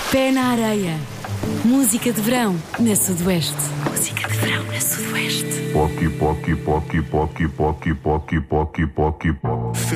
Pé na areia. Música de verão na Sudoeste. Música de verão na Sudoeste. Pocky, pocky, pocky, pocky, pocky, pocky, pocky, pocky, pocky.